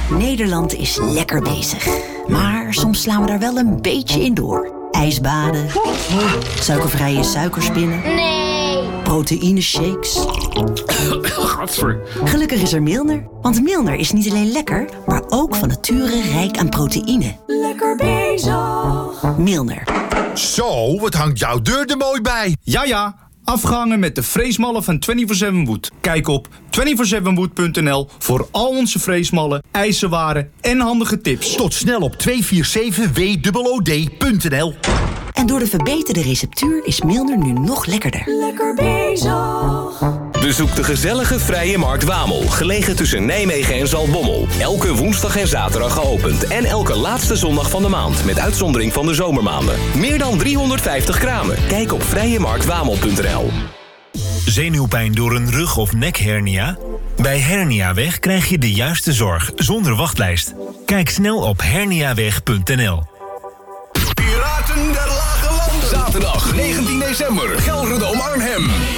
Nederland is lekker bezig. Maar soms slaan we daar wel een beetje in door. Ijsbaden. Suikervrije suikerspinnen. Nee. Proteïneshakes. Gadver. Gelukkig is er Milner. Want Milner is niet alleen lekker, maar ook van nature rijk aan proteïne. Lekker bezig. Milner. Zo, wat hangt jouw deur er mooi bij. Ja. Afgehangen met de freesmallen van 24/7 Wood. Kijk op 247wood.nl voor al onze freesmallen, ijzerwaren en handige tips. Tot snel op 247WOOD.nl. En door de verbeterde receptuur is Milner nu nog lekkerder. Lekker bezig. Bezoek de gezellige Vrije Markt Wamel, gelegen tussen Nijmegen en Zaltbommel. Elke woensdag en zaterdag geopend en elke laatste zondag van de maand, met uitzondering van de zomermaanden. Meer dan 350 kramen. Kijk op vrijemarktwamel.nl. Zenuwpijn door een rug- of nekhernia? Bij Herniaweg krijg je de juiste zorg zonder wachtlijst. Kijk snel op herniaweg.nl. Piraten der Lage Landen. Zaterdag 19 december, Gelredome Arnhem.